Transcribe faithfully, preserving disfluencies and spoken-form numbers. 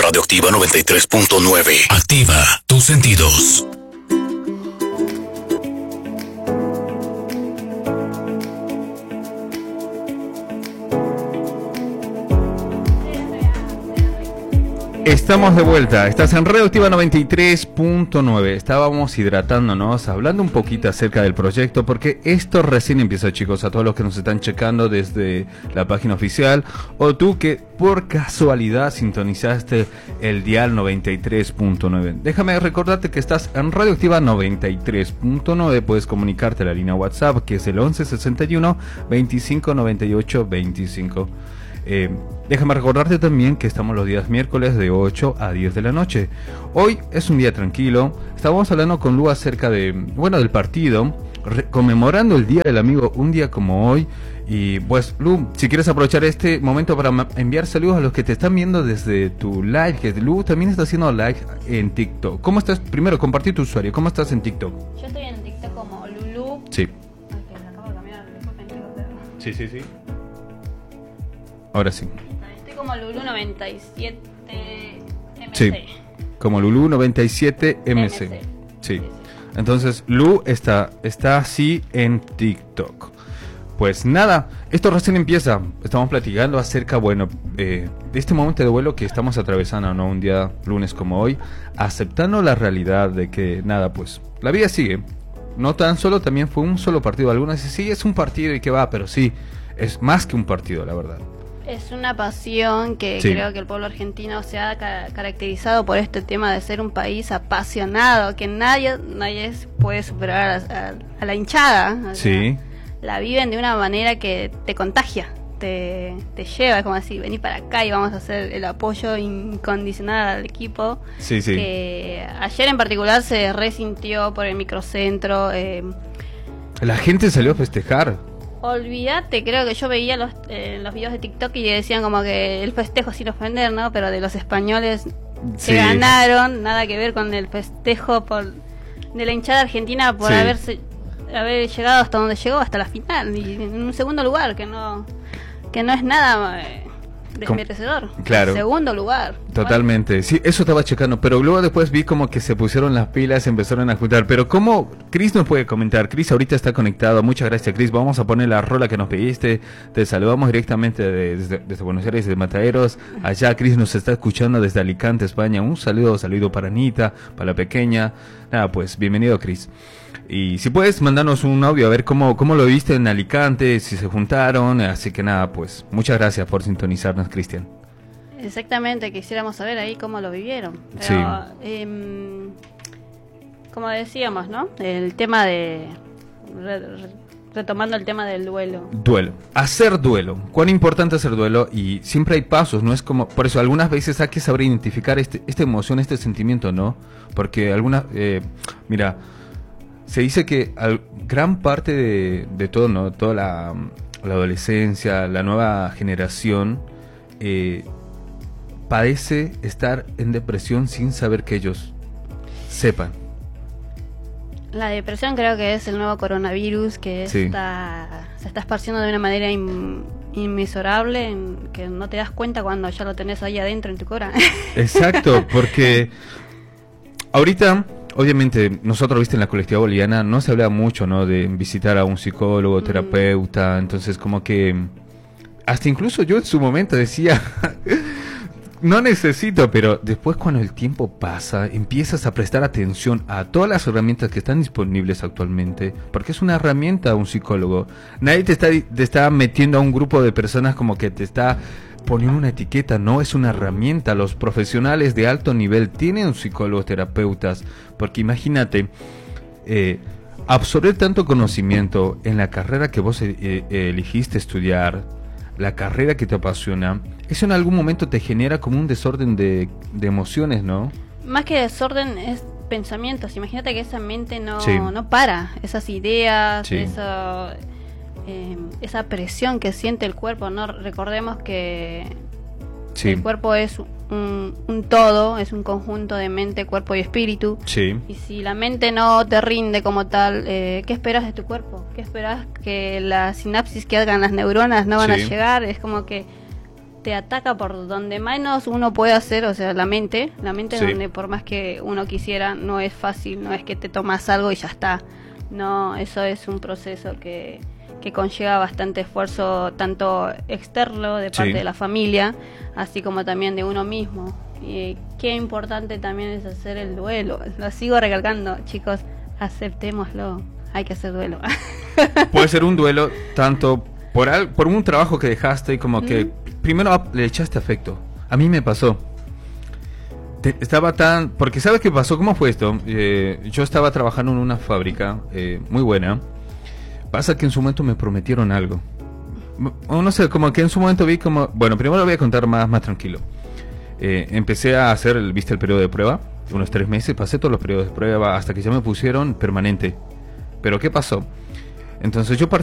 Radioactiva noventa y tres punto nueve. Activa tus sentidos. Estamos de vuelta, estás en Radioactiva noventa y tres punto nueve. Estábamos hidratándonos, hablando un poquito acerca del proyecto, porque esto recién empieza, chicos, a todos los que nos están checando desde la página oficial, o tú que por casualidad sintonizaste el dial noventa y tres punto nueve. Déjame recordarte que estás en Radioactiva noventa y tres punto nueve, puedes comunicarte a la línea WhatsApp, que es el once sesenta y uno veinticinco noventa y ocho veinticinco. Eh, déjame recordarte también que estamos los días miércoles de ocho a diez de la noche. Hoy es un día tranquilo. Estábamos hablando con Lu acerca de, bueno, del partido, re- conmemorando el Día del Amigo, un día como hoy. Y pues, Lu, si quieres aprovechar este momento para ma- enviar saludos a los que te están viendo desde tu live, que Lu también está haciendo live en TikTok. ¿Cómo estás? Primero, compartir tu usuario. ¿Cómo estás en TikTok? Yo estoy en TikTok como Lulu. Sí. Ay, que la acabo de cambiar, disculpen, chicos, pero... Sí, sí, sí. Ahora sí. Estoy como Lulu noventa y siete M C. Sí, como Lulu noventa y siete M C. M C. Sí. Sí, sí. Entonces, Lu está, está así en TikTok. Pues nada, esto recién empieza. Estamos platicando acerca, bueno, eh, de este momento de duelo que estamos atravesando, ¿no? Un día lunes como hoy, aceptando la realidad de que, nada, pues, la vida sigue. No tan solo también fue un solo partido. Algunos dicen, sí, es un partido y qué va, pero sí, es más que un partido, la verdad. Es una pasión que Sí. creo que el pueblo argentino se ha ca- caracterizado por este tema de ser un país apasionado, que nadie nadie puede superar a, a- a la hinchada. O sea, Sí. la viven de una manera que te contagia, te, te lleva, es como decir, vení para acá y vamos a hacer el apoyo incondicional al equipo. Sí, sí. Que ayer en particular se resintió por el microcentro. Eh, La gente salió a festejar. Olvídate, creo que yo veía los, eh, los videos de TikTok y decían como que el festejo sin ofender, ¿no? Pero de los españoles Sí. que ganaron, nada que ver con el festejo por de la hinchada argentina por Sí. haberse haber llegado hasta donde llegó, hasta la final, y en un segundo lugar, que no que no es nada eh, desmerecedor. Claro. Segundo lugar. Totalmente, sí, eso estaba checando, pero luego después vi como que se pusieron las pilas, empezaron a juntar, pero ¿cómo? Chris nos puede comentar, Chris ahorita está conectado, muchas gracias Chris, vamos a poner la rola que nos pediste, te saludamos directamente de- desde, desde Buenos Aires, de Mataderos, allá Chris nos está escuchando desde Alicante, España, un saludo, saludo para Anita, para la pequeña, nada pues, bienvenido Chris. Y si puedes mandarnos un audio a ver cómo, cómo lo viste en Alicante, si se juntaron, así que nada pues, muchas gracias por sintonizarnos Cristian. Exactamente, quisiéramos saber ahí cómo lo vivieron. Pero, Sí. em, como decíamos, ¿no? El tema de... re- re- retomando el tema del duelo. Duelo. Hacer duelo. Cuán importante hacer duelo, y siempre hay pasos, no es como, por eso algunas veces hay que saber identificar este, esta emoción, este sentimiento, ¿no? Porque algunas, eh, mira, se dice que al, gran parte de, de todo, ¿no? Toda la, la adolescencia, la nueva generación, eh, padece estar en depresión sin saber que ellos sepan. La depresión creo que es el nuevo coronavirus que Sí. está, se está esparciendo de una manera in- inmesurable, en que no te das cuenta cuando ya lo tenés ahí adentro en tu cora. Exacto, porque ahorita, obviamente, nosotros, viste, en la colectividad boliviana no se habla mucho, ¿no? De visitar a un psicólogo, terapeuta, entonces como que hasta incluso yo en su momento decía, no necesito, pero después cuando el tiempo pasa, empiezas a prestar atención a todas las herramientas que están disponibles actualmente, porque es una herramienta un psicólogo. Nadie te está, te está metiendo a un grupo de personas como que te está poniendo una etiqueta, no, es una herramienta. Los profesionales de alto nivel tienen psicólogos, terapeutas, porque imagínate, eh, absorber tanto conocimiento en la carrera que vos eh, eh, elegiste estudiar, la carrera que te apasiona, eso en algún momento te genera como un desorden de, de emociones, ¿no? Más que desorden es pensamientos. Imagínate que esa mente no, Sí. no para. Esas ideas, Sí. eso, eh, esa presión que siente el cuerpo, ¿no? Recordemos que Sí. el cuerpo es un, un todo, es un conjunto de mente, cuerpo y espíritu. Sí. Y si la mente no te rinde como tal, eh, ¿qué esperas de tu cuerpo? ¿Qué esperas? Que la sinapsis que hagan las neuronas no van Sí. a llegar. Es como que te ataca por donde menos uno puede hacer, o sea, la mente, la mente Sí. es donde por más que uno quisiera, no es fácil, no es que te tomas algo y ya está. No, eso es un proceso que, que conlleva bastante esfuerzo, tanto externo de parte Sí. de la familia, así como también de uno mismo. Y qué importante también es hacer el duelo. Lo sigo recalcando, chicos, aceptémoslo, hay que hacer duelo. Puede ser un duelo tanto por, al- por un trabajo que dejaste y como que primero ap- le echaste afecto. A mí me pasó. Te- estaba tan... Porque ¿sabes qué pasó? ¿Cómo fue esto? Eh, yo estaba trabajando en una fábrica eh, muy buena. Pasa que en su momento me prometieron algo. M- o no sé, como que en su momento vi como... Bueno, primero lo voy a contar más, más tranquilo. Eh, empecé a hacer, el, viste, el periodo de prueba. Unos tres meses, pasé todos los periodos de prueba hasta que ya me pusieron permanente. Pero ¿qué pasó? Entonces yo